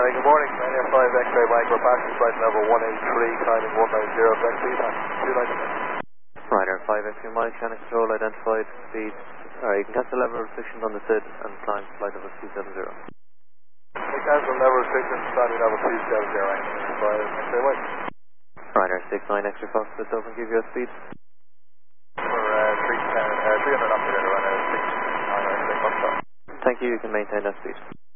Hi, good morning. Ryanair 5 X-ray Mike. We're passing flight level 183, climbing 190, correct speed time 290. Ryanair 5 X-ray Mike, channel control identified, speed. Alright, you can cancel level restrictions on the SID and climb flight level 270. We cancel level restrictions, climbing level 270, Ryanair 5 X-ray Mike. Ryanair 69 X-ray Fox, lift open, give you a speed. We're 300 up to Ryanair 69 X-ray Fox. Thank you, you can maintain that speed.